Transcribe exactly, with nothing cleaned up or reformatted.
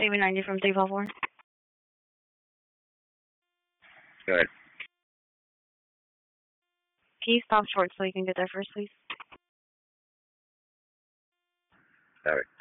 David ninety from three five four. Good. Can you stop short so you can get there first, please? Sorry.